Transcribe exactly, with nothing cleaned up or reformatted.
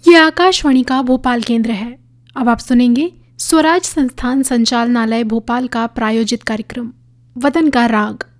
ये आकाशवाणी का भोपाल केंद्र है। अब आप सुनेंगे स्वराज संस्थान संचालनालय भोपाल का प्रायोजित कार्यक्रम वतन का राग।